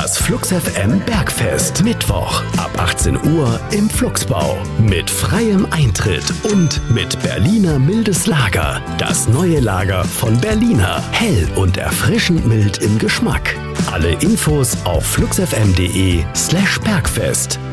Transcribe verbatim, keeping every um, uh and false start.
Das Flux F M Bergfest. Mittwoch ab achtzehn Uhr im Fluxbau. Mit freiem Eintritt und mit Berliner mildes Lager. Das neue Lager von Berliner. Hell und erfrischend mild im Geschmack. Alle Infos auf fluxfm.de slash Bergfest.